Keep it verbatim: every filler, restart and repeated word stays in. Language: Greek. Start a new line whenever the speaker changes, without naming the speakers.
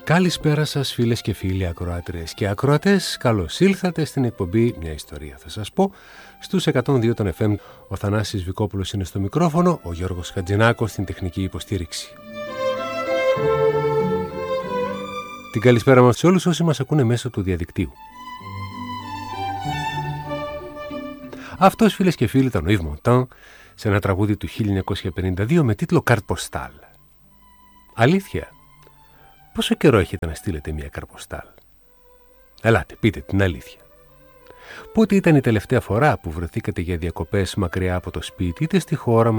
Καλησπέρα σας φίλες και φίλοι ακροάτριες και ακροατές. Καλώς ήλθατε στην εκπομπή «Μια ιστορία θα σας πω» στους εκατόν δύο των εφ εμ. Ο Θανάσης Βικόπουλος είναι στο μικρόφωνο, ο Γιώργος Χατζηνάκος στην τεχνική υποστήριξη. Την καλησπέρα μας σε όλους όσοι μας ακούνε μέσω του διαδικτύου. Αυτός φίλες και φίλοι ήταν ο Yves Montand σε ένα τραγούδι του χίλια εννιακόσια πενήντα δύο με τίτλο «Καρποστάλ». Αλήθεια, πόσο καιρό έχετε να στείλετε μια καρποστάλ? Ελάτε, πείτε την αλήθεια. Πότε ήταν η τελευταία φορά που βρεθήκατε για διακοπές μακριά από το σπίτι, είτε στη χώρα